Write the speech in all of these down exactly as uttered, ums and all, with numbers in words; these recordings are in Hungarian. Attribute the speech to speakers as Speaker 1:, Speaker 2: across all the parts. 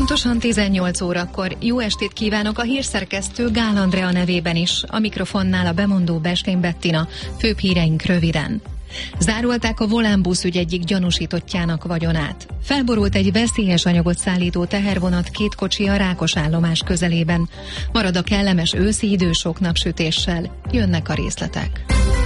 Speaker 1: Pontosan tizennyolc órakor jó estét kívánok a hírszerkesztő Gál Andrea nevében is. A mikrofonnál a bemondó Beslény Bettina, főbb híreink röviden. Zárolták a Volánbusz ügy egyik gyanúsítottjának vagyonát. Felborult egy veszélyes anyagot szállító tehervonat két kocsi a Rákosállomás közelében. Marad a kellemes őszi idő sok napsütéssel. Jönnek a részletek.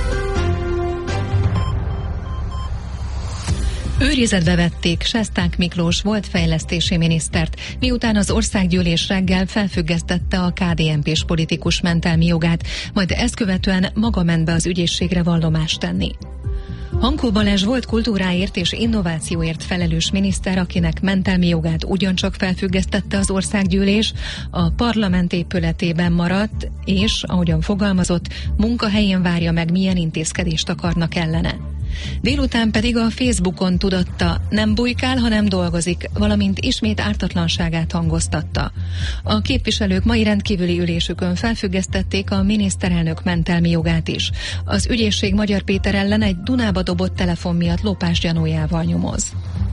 Speaker 1: Őrizetbe vették Sesták Miklós volt fejlesztési minisztert, miután az országgyűlés reggel felfüggesztette a ká dé en pés politikus mentelmi jogát, majd ezt követően maga ment be az ügyészségre vallomást tenni. Hankó Balázs volt kultúráért és innovációért felelős miniszter, akinek mentelmi jogát ugyancsak felfüggesztette az országgyűlés, a parlament épületében maradt, és, ahogyan fogalmazott, munkahelyén várja meg, milyen intézkedést akarnak ellene. Délután pedig a Facebookon tudatta, nem bujkál, hanem dolgozik, valamint ismét ártatlanságát hangoztatta. A képviselők mai rendkívüli ülésükön felfüggesztették a miniszterelnök mentelmi jogát is. Az ügyészség Magyar Péter ellen egy Dunába dobott telefon miatt lopás gyanújával nyomoz.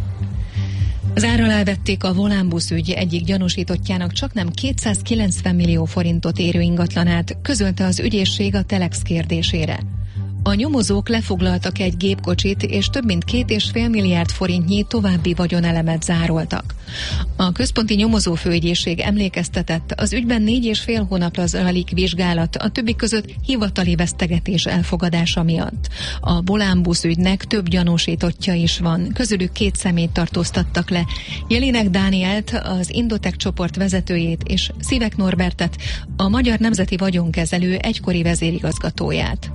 Speaker 1: Zárral elvették a Volánbusz ügy egyik gyanúsítottjának csaknem kétszázkilencven millió forintot érő ingatlanát, közölte az ügyészség a Telex kérdésére. A nyomozók lefoglaltak egy gépkocsit, és több mint két és fél milliárd forintnyi további vagyonelemet zároltak. A központi nyomozófőügyészség emlékeztetett, az ügyben négy és fél hónapra zajlik vizsgálat, a többi között hivatali vesztegetés elfogadása miatt. A Volánbusz ügynek több gyanúsítottja is van, közülük két személyt tartóztattak le. Jelinek Dánielt, az Indotek csoport vezetőjét, és Szivek Norbertet, a Magyar Nemzeti Vagyonkezelő egykori vezérigazgatóját.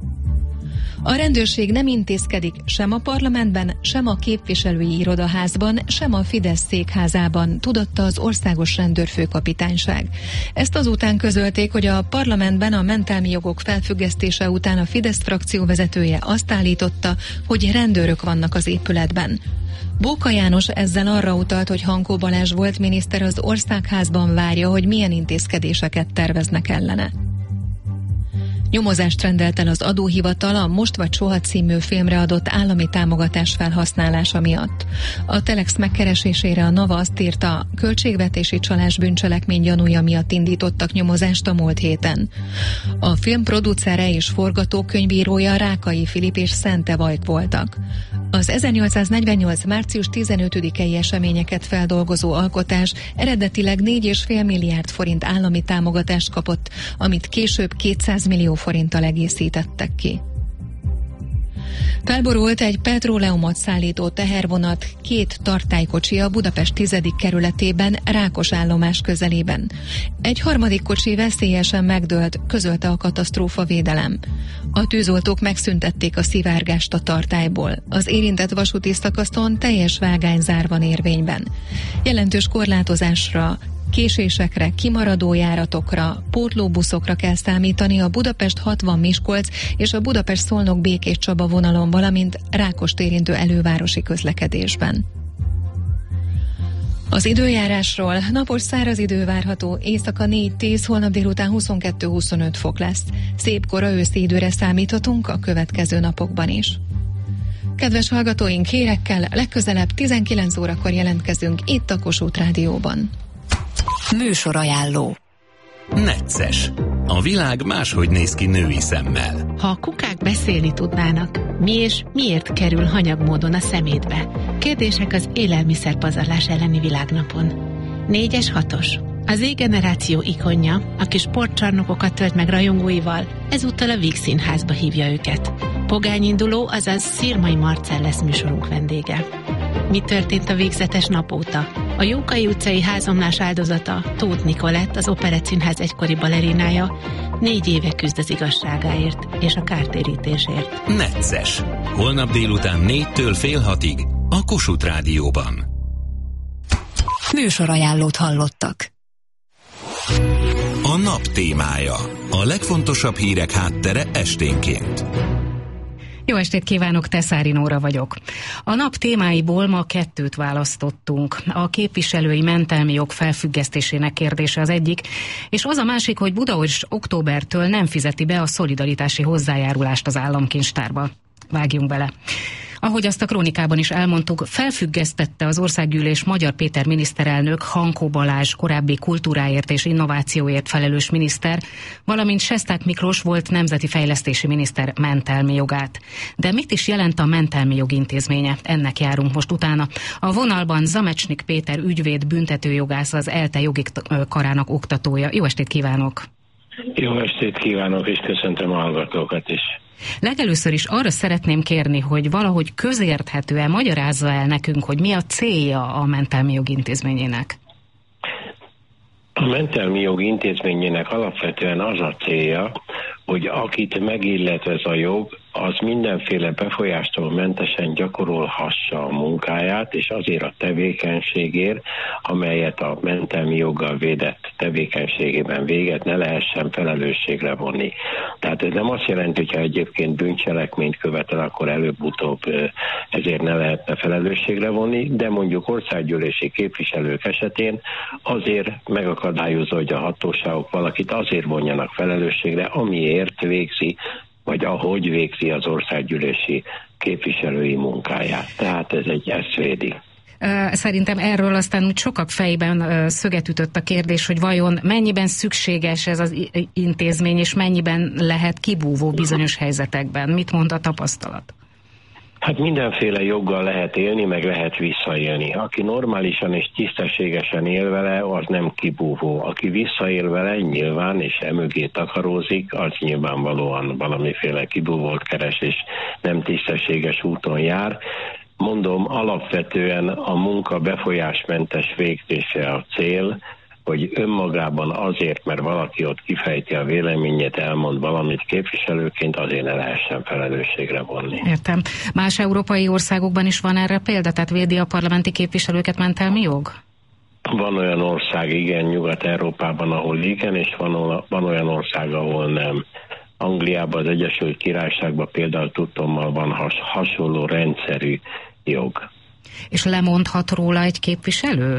Speaker 1: A rendőrség nem intézkedik sem a parlamentben, sem a képviselői irodaházban, sem a Fidesz székházában, tudatta az országos rendőrfőkapitányság. Ezt azután közölték, hogy a parlamentben a mentelmi jogok felfüggesztése után a Fidesz frakció vezetője azt állította, hogy rendőrök vannak az épületben. Bóka János ezzel arra utalt, hogy Hankó Balázs volt miniszter az országházban várja, hogy milyen intézkedéseket terveznek ellene. Nyomozást rendelt el az adóhivatal a Most vagy Soha című filmre adott állami támogatás felhasználása miatt. A Telex megkeresésére a Nava azt írta, költségvetési csalás bűncselekmény gyanúja miatt indítottak nyomozást a múlt héten. A film producere és forgatókönyvírója Rákai Filip és Szente Vajt voltak. Az ezernyolcszáznegyvennyolc. március tizenötödikei eseményeket feldolgozó alkotás eredetileg négy és fél milliárd forint állami támogatást kapott, amit később kétszáz millió forinttal egészítettek ki. Felborult egy petróleumot szállító tehervonat két tartálykocsi a Budapest tizedik kerületében, Rákosállomás közelében. Egy harmadik kocsi veszélyesen megdőlt, közölte a katasztrófavédelem. A tűzoltók megszüntették a szivárgást a tartályból. Az érintett vasúti szakaszon teljes vágányzár van érvényben. Jelentős korlátozásra, késésekre, kimaradó járatokra, pótlóbuszokra kell számítani a Budapest hatvan Miskolc és a Budapest-Szolnok Békés Csaba vonalon, valamint Rákost érintő elővárosi közlekedésben. Az időjárásról: napos száraz idő várható, éjszaka négy-tíz, holnap délután huszonkettő-huszonöt fok lesz. Szép kora őszi időre számíthatunk a következő napokban is. Kedves hallgatóink, hírekkel legközelebb tizenkilenc órakor jelentkezünk itt a Kossuth Rádióban.
Speaker 2: Műsorajánló.
Speaker 3: Necces. A világ máshogy néz ki női szemmel.
Speaker 4: Ha a kukák beszélni tudnának, mi és miért kerül hanyag módon a szemétbe? Kérdések az élelmiszerpazarlás elleni világnapon. Négyes hatos. Az Z-generáció ikonja, aki sportcsarnokokat tölt meg rajongóival, ezúttal a Víg Színházba hívja őket. Pogányinduló, azaz Szirmai Marcell lesz műsorunk vendége. Mi történt a végzetes nap óta? A Jókai utcai házomlás áldozata, Tóth Nikolett, az Operett Színház egykori balerinája, négy éve küzd az igazságáért és a kártérítésért.
Speaker 3: Necces. Holnap délután négytől fél hatig a Kossuth Rádióban.
Speaker 2: Műsorajánlót hallottak.
Speaker 3: A nap témája. A legfontosabb hírek háttere esténként.
Speaker 5: Jó estét kívánok, Teszári Nóra vagyok. A nap témáiból ma kettőt választottunk. A képviselői mentelmi jog felfüggesztésének kérdése az egyik, és az a másik, hogy Budaörs októbertől nem fizeti be a szolidaritási hozzájárulást az államkincstárba. Vágjunk bele. Ahogy azt a krónikában is elmondtuk, felfüggesztette az Országgyűlés Magyar Péter miniszterelnök Hankó Balázs korábbi kultúráért és innovációért felelős miniszter, valamint Sesták Miklós volt nemzeti fejlesztési miniszter mentelmi jogát. De mit is jelent a mentelmi jog intézménye? Ennek járunk most utána. A vonalban Zamecsnik Péter ügyvéd büntetőjogász, az ELTE jogi karának oktatója. Jó estét kívánok!
Speaker 2: Jó estét kívánok, és köszöntöm a hallgatókat is.
Speaker 5: Legelőször is arra szeretném kérni, hogy valahogy közérthetően magyarázza el nekünk, hogy mi a célja a mentelmi jog intézményének.
Speaker 2: A mentelmi jog intézményének alapvetően az a célja, hogy akit megillet ez a jog, az mindenféle befolyástól mentesen gyakorolhassa a munkáját, és azért a tevékenységért, amelyet a mentelmi joggal védett tevékenységében véget, ne lehessen felelősségre vonni. Tehát ez nem azt jelenti, hogyha egyébként bűncselekményt követel, akkor előbb-utóbb ezért ne lehetne felelősségre vonni, de mondjuk országgyűlési képviselők esetén azért megakadályozza, hogy a hatóságok valakit azért vonjanak felelősségre, amiért végzi, vagy ahogy végzi az országgyűlési képviselői munkáját. Tehát ez egy ezt védi.
Speaker 5: Szerintem erről aztán úgy sokak fejében szöget ütött a kérdés, hogy vajon mennyiben szükséges ez az intézmény, és mennyiben lehet kibúvó bizonyos helyzetekben. Mit mond a tapasztalat?
Speaker 2: Hát mindenféle joggal lehet élni, meg lehet visszaélni. Aki normálisan és tisztességesen él vele, az nem kibúvó. Aki visszaél vele, nyilván, és emögé takarózik, az nyilvánvalóan valamiféle kibúvót keres, és nem tisztességes úton jár. Mondom, alapvetően a munka befolyásmentes végzése a cél, hogy önmagában azért, mert valaki ott kifejti a véleményét, elmond valamit képviselőként, azért ne lehessen felelősségre vonni.
Speaker 5: Értem. Más európai országokban is van erre példa? Tehát védi a parlamenti képviselőket mentelmi jog?
Speaker 2: Van olyan ország, igen, Nyugat-Európában, ahol igen, és van, van olyan ország, ahol nem. Angliában, az Egyesült Királyságban például tudtommal van has, hasonló rendszerű jog.
Speaker 5: És lemondhat róla egy képviselő?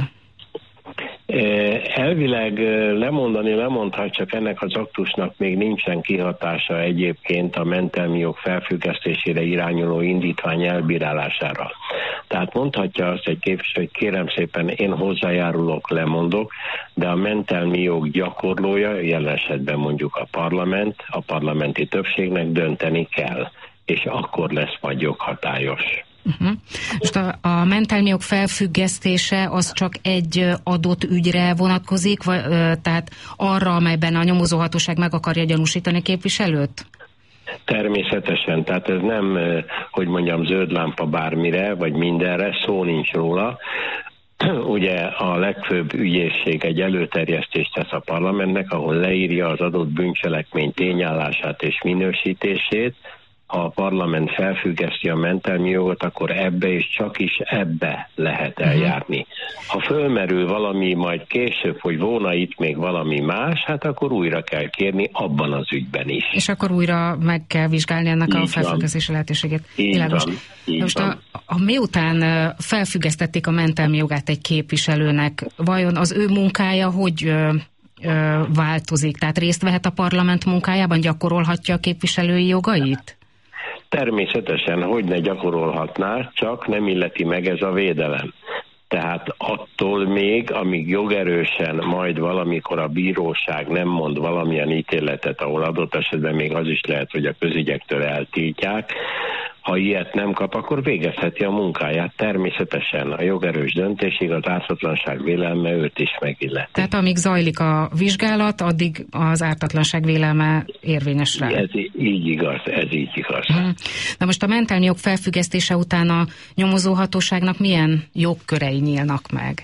Speaker 2: Elvileg lemondani lemondhat, csak ennek az aktusnak még nincsen kihatása egyébként a mentelmi jog felfüggesztésére irányuló indítvány elbírálására. Tehát mondhatja azt egy képviselő, hogy kérem szépen, én hozzájárulok, lemondok, de a mentelmi jog gyakorlója, jelen esetben mondjuk a parlament, a parlamenti többségnek dönteni kell, és akkor lesz majd joghatályos.
Speaker 5: Uh-huh. Most a, a mentelmi jog felfüggesztése az csak egy adott ügyre vonatkozik, vagy, tehát arra, amelyben a nyomozóhatóság meg akarja gyanúsítani képviselőt?
Speaker 2: Természetesen, tehát ez nem, hogy mondjam, zöld lámpa bármire, vagy mindenre, szó nincs róla. Ugye a legfőbb ügyészség egy előterjesztést tesz a parlamentnek, ahol leírja az adott bűncselekmény tényállását és minősítését. Ha a parlament felfüggeszti a mentelmi jogot, akkor ebbe és csak is ebbe lehet eljárni. Ha fölmerül valami majd később, hogy volna itt még valami más, hát akkor újra kell kérni abban az ügyben is.
Speaker 5: És akkor újra meg kell vizsgálni ennek így a felfüggesztési lehetőségét.
Speaker 2: Így van, így
Speaker 5: Most
Speaker 2: van.
Speaker 5: A, a, miután felfüggesztették a mentelmi jogát egy képviselőnek, vajon az ő munkája hogy ö, ö, változik? Tehát részt vehet a parlament munkájában, gyakorolhatja a képviselői jogait?
Speaker 2: Természetesen, hogy ne gyakorolhatná, csak nem illeti meg ez a védelem. Tehát attól még, amíg jogerősen majd valamikor a bíróság nem mond valamilyen ítéletet, ahol adott esetben még az is lehet, hogy a közügyektől eltiltják, ha ilyet nem kap, akkor végezheti a munkáját. Természetesen a jogerős döntésig az ártatlanság vélelme őt is megilleti.
Speaker 5: Tehát amíg zajlik a vizsgálat, addig az ártatlanság vélelme érvényes rá.
Speaker 2: Ez így igaz, ez így igaz.
Speaker 5: Hmm. Na most a mentelmi jog felfüggesztése után a nyomozóhatóságnak milyen jogkörei nyílnak meg?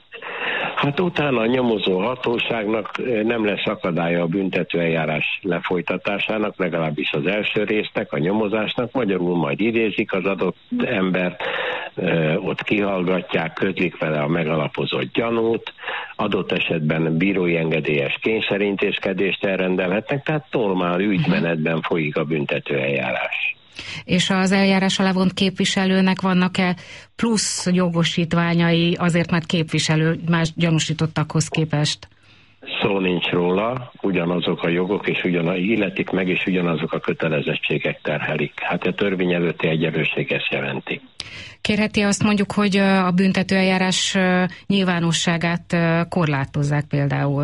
Speaker 2: Hát utána a nyomozó hatóságnak nem lesz akadálya a büntetőeljárás lefolytatásának, legalábbis az első résznek, a nyomozásnak, magyarul majd idézik az adott embert, ott kihallgatják, közlik vele a megalapozott gyanút, adott esetben bírói engedélyes kényszerintézkedést elrendelhetnek, tehát normál ügymenetben folyik a büntetőeljárás.
Speaker 5: És az eljárás alá vont képviselőnek vannak-e plusz jogosítványai azért, mert képviselő más gyanúsítottakhoz képest?
Speaker 2: szó nincs róla, ugyanazok a jogok, és ugyanaz, illetik meg, és ugyanazok a kötelezettségek terhelik. Hát a törvény előtti egyenlőség ezt jelenti.
Speaker 5: Kérheti azt mondjuk, hogy a büntetőeljárás nyilvánosságát korlátozzák például?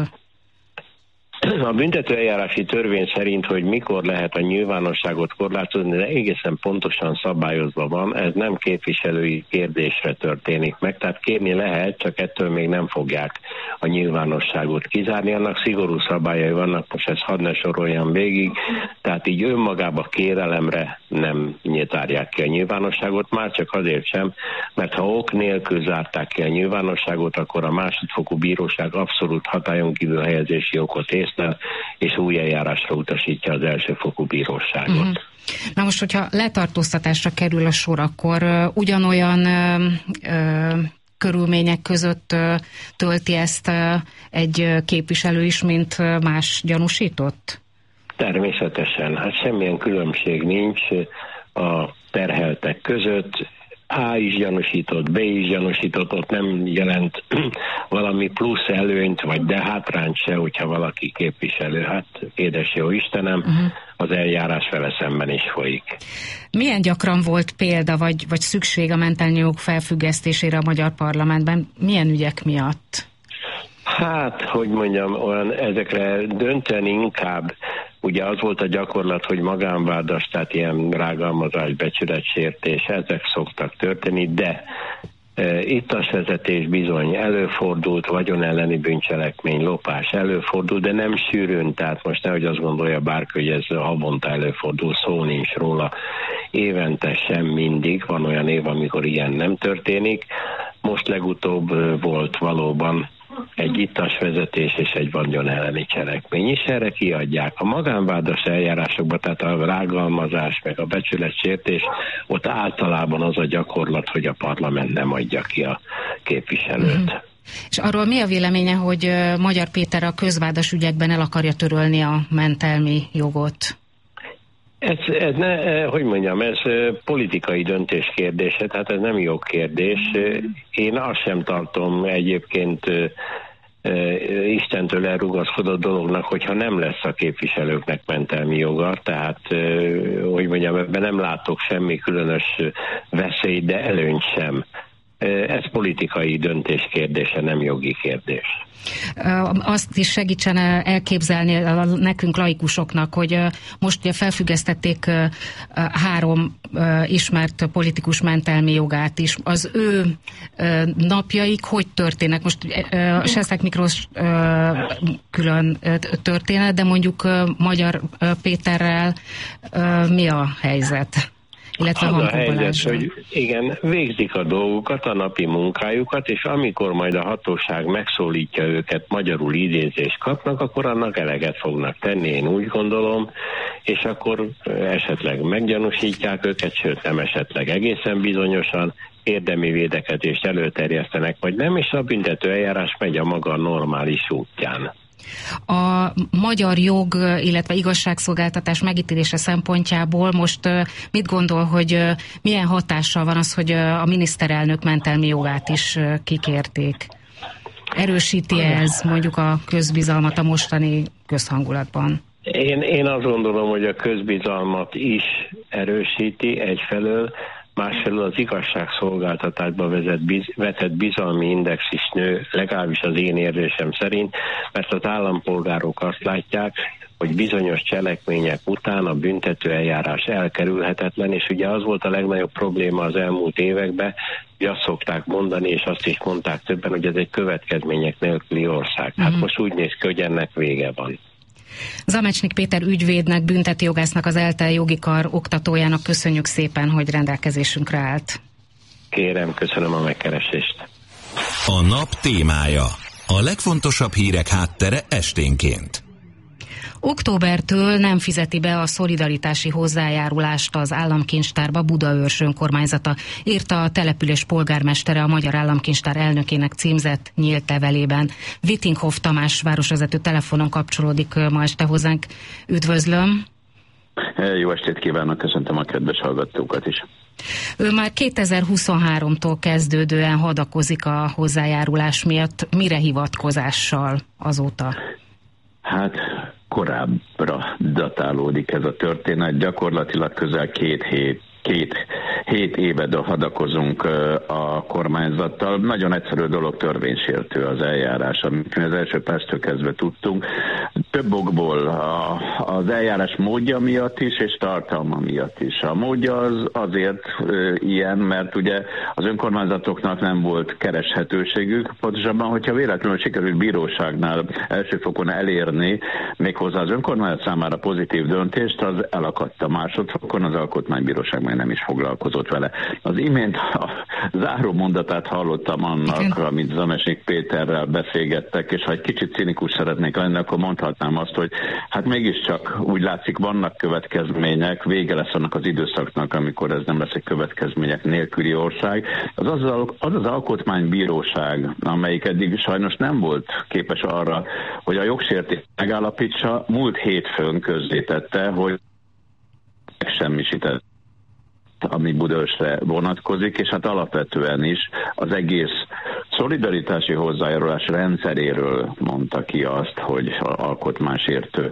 Speaker 2: A büntetőeljárási törvény szerint, hogy mikor lehet a nyilvánosságot korlátozni, de egészen pontosan szabályozva van, ez nem képviselői kérdésre történik meg, tehát kérni lehet, csak ettől még nem fogják a nyilvánosságot kizárni, annak szigorú szabályai vannak, most ezt hadd ne soroljam végig, tehát így önmagába kérelemre nem nyitárják ki a nyilvánosságot, már csak azért sem, mert ha ok nélkül zárták ki a nyilvánosságot, akkor a másodfokú bíróság abszolút hatályon kívül helyezési okot észlel, és új eljárásra utasítja az elsőfokú bíróságot. Uh-huh.
Speaker 5: Na most, hogyha letartóztatásra kerül a sor, akkor uh, ugyanolyan uh, uh, körülmények között uh, tölti ezt uh, egy képviselő is, mint uh, más gyanúsított?
Speaker 2: Természetesen, hát semmilyen különbség nincs a terheltek között. A is gyanúsított, B is gyanúsított, ott nem jelent valami plusz előnyt, vagy de hátrányt se, hogyha valaki képviselő. Hát édes jó Istenem, uh-huh. az eljárás vele szemben is folyik.
Speaker 5: Milyen gyakran volt példa, vagy, vagy szükség a mentelmi jog felfüggesztésére a magyar parlamentben? Milyen ügyek miatt?
Speaker 2: Hát, hogy mondjam, olyan ezekre dönteni inkább, ugye az volt a gyakorlat, hogy magánvádas, tehát ilyen rágalmazás, becsületsértés, ezek szoktak történni, de e, ittas vezetés bizony előfordult, vagyon elleni bűncselekmény, lopás előfordult, de nem sűrűn, tehát most nehogy azt gondolja bárki, hogy ez havonta előfordul, szó nincs róla. Évente sem mindig, van olyan év, amikor ilyen nem történik. Most legutóbb volt valóban egy ittas vezetés és egy vagyon elleni cselekmény is, erre kiadják. A magánvádas eljárásokban, tehát a rágalmazás, meg a becsületsértés, ott általában az a gyakorlat, hogy a parlament nem adja ki a képviselőt. Mm-hmm.
Speaker 5: És arról mi a véleménye, hogy Magyar Péter a közvádas ügyekben el akarja törölni a mentelmi jogot?
Speaker 2: Ez, ez ne, hogy mondjam, ez politikai döntés kérdése, tehát ez nem jogkérdés. Én azt sem tartom egyébként Istentől elrugaszkodott dolognak, hogyha nem lesz a képviselőknek mentelmi joga, tehát, hogy mondjam, ebben nem látok semmi különös veszélyt, de előnyt sem. Ez politikai döntés kérdése, nem jogi kérdés.
Speaker 5: Azt is segítsen elképzelni nekünk laikusoknak, hogy most ugye felfüggesztették három ismert politikus mentelmi jogát is. Az ő napjaik hogy történnek? Most Sesták Miklós külön történet, de mondjuk Magyar Péterrel mi a helyzet? Illetve
Speaker 2: az a helyzet, hogy igen, végzik a dolgukat, a napi munkájukat, és amikor majd a hatóság megszólítja őket, magyarul idézést kapnak, akkor annak eleget fognak tenni, én úgy gondolom, és akkor esetleg meggyanúsítják őket, sőt nem esetleg egészen bizonyosan, érdemi védekezést előterjesztenek, vagy nem, és a büntető eljárás megy a maga normális útján.
Speaker 5: A magyar jog, illetve igazságszolgáltatás megítélése szempontjából most mit gondol, hogy milyen hatással van az, hogy a miniszterelnök mentelmi jogát is kikérték? Erősíti ez mondjuk a közbizalmat a mostani közhangulatban?
Speaker 2: Én, én azt gondolom, hogy a közbizalmat is erősíti egyfelől, másfelől az igazságszolgáltatásba vezet, biz, vetett bizalmi index is nő, legalábbis az én érzésem szerint, mert az állampolgárok azt látják, hogy bizonyos cselekmények után a büntető eljárás elkerülhetetlen, és ugye az volt a legnagyobb probléma az elmúlt években, hogy azt szokták mondani, és azt is mondták többen, hogy ez egy következmények nélküli ország. Hát uh-huh. most úgy néz ki, hogy ennek vége van.
Speaker 5: Zamecsnik Péter ügyvédnek, büntetőjogásznak, az ELTE jogi kar oktatójának köszönjük szépen, hogy rendelkezésünkre állt.
Speaker 2: Kérem, köszönöm a megkeresést.
Speaker 3: A nap témája. A legfontosabb hírek háttere esténként.
Speaker 5: Októbertől nem fizeti be a szolidaritási hozzájárulást az államkincstárba Budaörs önkormányzata, írta a település polgármestere a Magyar Államkincstár elnökének címzett nyílt levelében. Vittinghoff Tamás városvezető telefonon kapcsolódik ma este hozzánk. Üdvözlöm!
Speaker 6: Jó estét kívánok, köszöntöm a kedves hallgatókat is.
Speaker 5: Ő már kétezer-huszonháromtól kezdődően hadakozik a hozzájárulás miatt. Mire hivatkozással azóta?
Speaker 6: Hát korábbra datálódik ez a történet, gyakorlatilag közel két hét Két hét éve hadakozunk a kormányzattal. Nagyon egyszerű dolog, törvénysértő az eljárás, amit mi az első perctől kezdve tudtunk. Több okból, az eljárás módja miatt is, és tartalma miatt is. A módja az azért ilyen, mert ugye az önkormányzatoknak nem volt kereshetőségük. Pontosabban, hogyha véletlenül sikerült bíróságnál elsőfokon elérni méghozzá az önkormányzat számára pozitív döntést, az elakadt a másodfokon, az alkotmánybíróság meg nem is foglalkozott vele. Az imént a záró mondatát hallottam annak, igen, amit Zamesnik Péterrel beszélgettek, és ha egy kicsit cinikus szeretnék lenni, akkor mondhatnám azt, hogy hát mégiscsak úgy látszik, vannak következmények, vége lesz annak az időszaknak, amikor ez nem lesz egy következmények nélküli ország. Az az, az, az alkotmánybíróság, amelyik eddig sajnos nem volt képes arra, hogy a jogsértést megállapítsa, múlt hétfőn közzétette, hogy megsemmisített, ami Budaörsre vonatkozik, és hát alapvetően is az egész szolidaritási hozzájárulás rendszeréről mondta ki azt, hogy alkotmánysértő.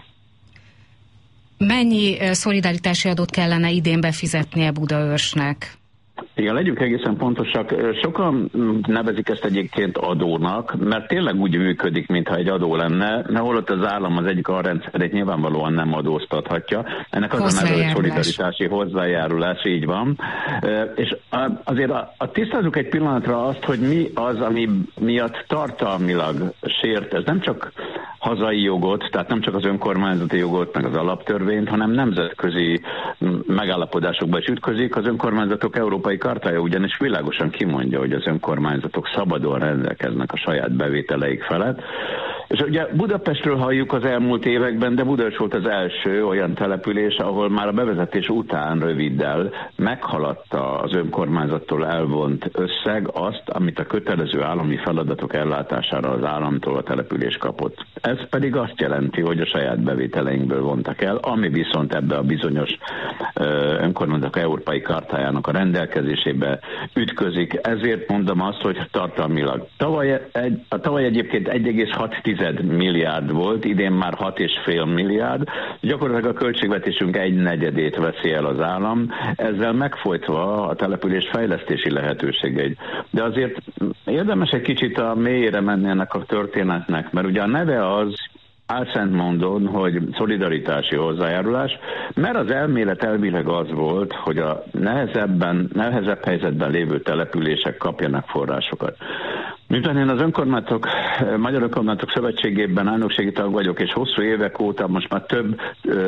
Speaker 5: Mennyi szolidaritási adót kellene idén befizetnie Budaörsnek?
Speaker 6: Igen, legyünk egészen pontosak. Sokan nevezik ezt egyébként adónak, mert tényleg úgy működik, mintha egy adó lenne, mert holott az állam az egyik alrendszerét nyilvánvalóan nem adóztathatja. Ennek az a neve, hogy szolidaritási hozzájárulás, így van. És azért a, a tisztázzuk egy pillanatra azt, hogy mi az, ami miatt tartalmilag sért. Ez nem csak hazai jogot, tehát nem csak az önkormányzati jogot, meg az alaptörvényt, hanem nemzetközi megállapodásokba is ütközik. Az önkormányzatok európai kartája ugyanis világosan kimondja, hogy az önkormányzatok szabadon rendelkeznek a saját bevételeik felett. És ugye Budapestről halljuk az elmúlt években, de Budaörs volt az első olyan település, ahol már a bevezetés után röviddel meghaladta az önkormányzattól elvont összeg azt, amit a kötelező állami feladatok ellátására az államtól a település kapott. Ez pedig azt jelenti, hogy a saját bevételeinkből vontak el, ami viszont ebbe a bizonyos önkormányzatok európai kartájának a rendelkezésébe ütközik. Ezért mondom azt, hogy tartalmilag. Tavaly, egy, a tavaly egyébként egy egész hat milliárd volt, idén már hat egész öt milliárd. Gyakorlatilag a költségvetésünk egy negyedét veszi el az állam, ezzel megfojtva a település fejlesztési lehetőségeit. De azért érdemes egy kicsit a mélyére menni ennek a történetnek, mert ugye a neve az álszent mondon, hogy szolidaritási hozzájárulás, mert az elmélet elvileg az volt, hogy a nehezebben, nehezebb helyzetben lévő települések kapjanak forrásokat. Miután én az önkormányzatok, Magyar Önkormányzatok Szövetségében elnökségi tag vagyok, és hosszú évek óta, most már több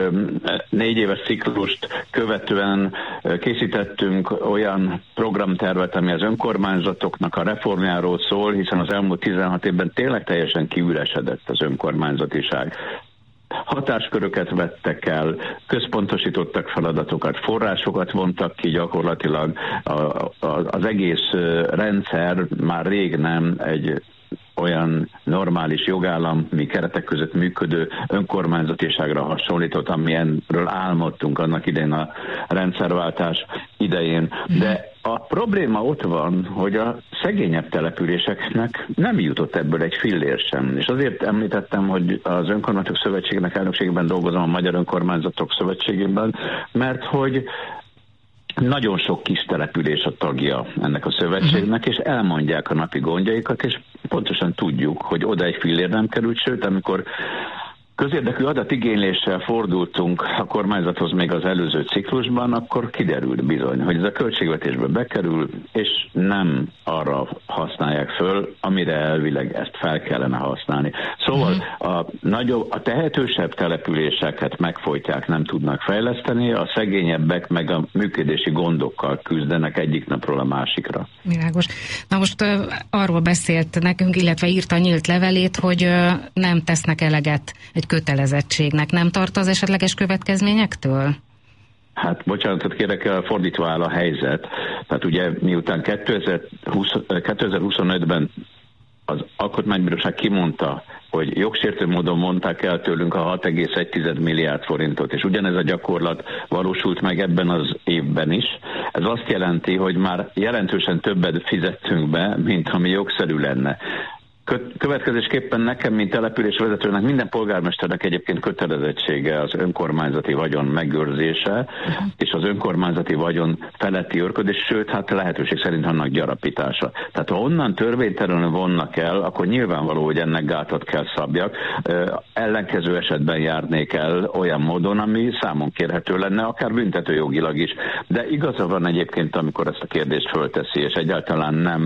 Speaker 6: négy éves ciklust követően készítettünk olyan programtervet, ami az önkormányzatoknak a reformjáról szól, hiszen az elmúlt tizenhat évben tényleg teljesen kiüresedett az önkormányzatiság. Hatásköröket vettek el, központosítottak feladatokat, forrásokat vontak ki, gyakorlatilag a, a, az egész rendszer már rég nem egy olyan normális jogállami keretek között működő önkormányzatiságra hasonlított, amilyenről álmodtunk annak idején a rendszerváltás idején. De a probléma ott van, hogy a szegényebb településeknek nem jutott ebből egy fillér sem. És azért említettem, hogy az Önkormányzatok Szövetségének elnökségében dolgozom a Magyar Önkormányzatok Szövetségében, mert hogy nagyon sok kis település a tagja ennek a szövetségnek, és elmondják a napi gondjaikat, és pontosan tudjuk, hogy oda egy fillér nem került, sőt, amikor közérdekű adatigényléssel fordultunk a kormányzathoz még az előző ciklusban, akkor kiderült bizony, hogy ez a költségvetésbe bekerül, és nem arra használják föl, amire elvileg ezt fel kellene használni. Szóval a, nagyobb, a tehetősebb településeket megfojtják, nem tudnak fejleszteni, a szegényebbek meg a működési gondokkal küzdenek egyik napról a másikra.
Speaker 5: Világos. Na most uh, arról beszélt nekünk, illetve írta nyílt levelét, hogy uh, nem tesznek eleget egy kötelezettségnek. Nem tart az esetleges következményektől?
Speaker 6: Hát, bocsánatot kérek, fordítva áll a helyzet. Tehát ugye miután kétezer-huszonötben az Alkotmánybíróság kimondta, hogy jogsértő módon mondták el tőlünk a hat egész egy milliárd forintot, és ugyanez a gyakorlat valósult meg ebben az évben is. Ez azt jelenti, hogy már jelentősen többet fizettünk be, mint ami jogszerű lenne. Következésképpen nekem, mint településvezetőnek, minden polgármesternek egyébként kötelezettsége az önkormányzati vagyon megőrzése, uh-huh. és az önkormányzati vagyon feletti örködés, sőt, hát lehetőség szerint annak gyarapítása. Tehát ha onnan törvénytelenül vonnak el, akkor nyilvánvaló, hogy ennek gátat kell szabjak. Ellenkező esetben járnék el olyan módon, ami számon kérhető lenne, akár büntetőjogilag is. De igaza van egyébként, amikor ezt a kérdést fölteszi, és egyáltalán nem,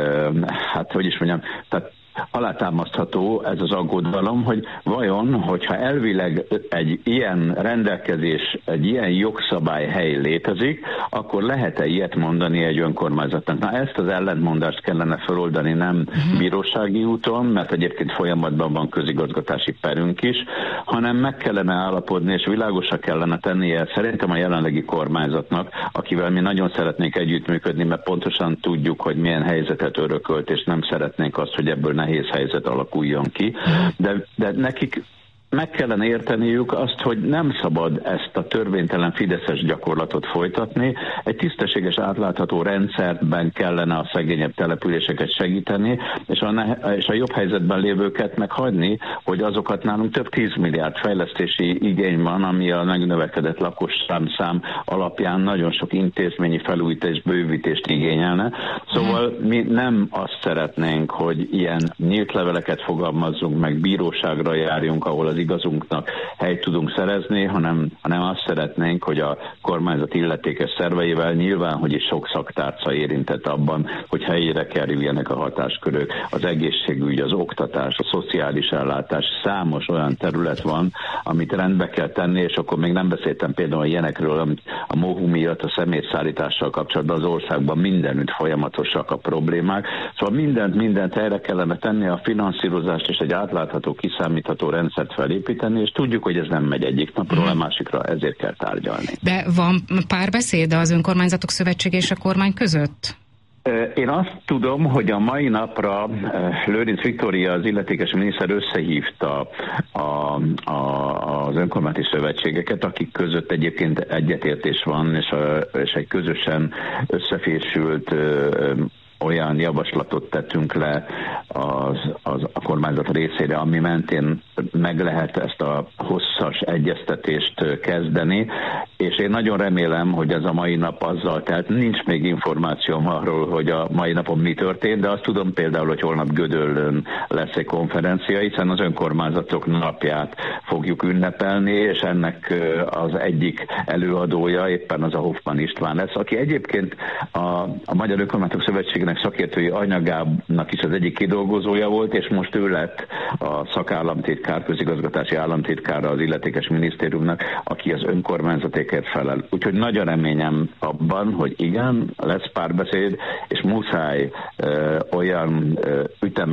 Speaker 6: hát hogy is mondjam, tehát alátámasztható ez az aggodalom, hogy vajon, hogyha elvileg egy ilyen rendelkezés, egy ilyen jogszabályhely létezik, akkor lehet-e ilyet mondani egy önkormányzatnak? Na, ezt az ellentmondást kellene feloldani nem uh-huh. bírósági úton, mert egyébként folyamatban van közigazgatási perünk is, hanem meg kellene állapodni, és világosra kellene tennie szerintem a jelenlegi kormányzatnak, akivel mi nagyon szeretnénk együttműködni, mert pontosan tudjuk, hogy milyen helyzetet örökölt, és nem szeretnénk azt, hogy ebből nehéz helyzet alakuljon ki, de, de nekik meg kellene érteniük azt, hogy nem szabad ezt a törvénytelen fideszes gyakorlatot folytatni. Egy tisztességes, átlátható rendszerben kellene a szegényebb településeket segíteni, és a, ne- és a jobb helyzetben lévőket meghagyni, hogy azokat nálunk több tízmilliárd fejlesztési igény van, ami a megnövekedett lakosszám szám alapján nagyon sok intézményi felújítást, bővítést igényelne. Szóval mi nem azt szeretnénk, hogy ilyen nyílt leveleket fogalmazzunk, meg bíróságra járjunk, ahol az igazunknak helyt tudunk szerezni, hanem, hanem azt szeretnénk, hogy a kormányzat illetékes szerveivel nyilván, hogy is sok szaktárca érintett abban, hogy helyére kerüljenek a hatáskörök, az egészségügy, az oktatás, a szociális ellátás, számos olyan terület van, amit rendbe kell tenni, és akkor még nem beszéltem például ilyenekről, amit a mohu miatt a szemétszállítással kapcsolatban az országban mindenütt folyamatosak a problémák. Szóval mindent, mindent helyre kellene tenni, a finanszírozást és egy átlátható, kiszámítható rendszert felé építeni, és tudjuk, hogy ez nem megy egyik napról a másikra, ezért kell tárgyalni.
Speaker 5: De van párbeszéd az önkormányzatok szövetsége és a kormány között?
Speaker 6: Én azt tudom, hogy a mai napra Lőrinc Viktória, az illetékes miniszter összehívta a, a, az önkormányzati szövetségeket, akik között egyébként egyetértés van, és, a, és egy közösen összefésült olyan javaslatot tettünk le az, az, a kormányzat részére, ami mentén meg lehet ezt a hosszas egyeztetést kezdeni, és én nagyon remélem, hogy ez a mai nap azzal, tehát nincs még információm arról, hogy a mai napon mi történt, de azt tudom például, hogy holnap Gödöllőn lesz egy konferencia, hiszen az önkormányzatok napját fogjuk ünnepelni, és ennek az egyik előadója éppen az a Hoffmann István lesz, aki egyébként a, a Magyar Önkormányzatok Szövetségének szakértői anyagának is az egyik kidolgozója volt, és most ő lett a szakállamtitkár, közigazgatási államtitkára az illetékes minisztériumnak, aki az önkormányzatékért felel. Úgyhogy nagy a reményem abban, hogy igen, lesz párbeszéd, és muszáj ö, olyan ö, ütem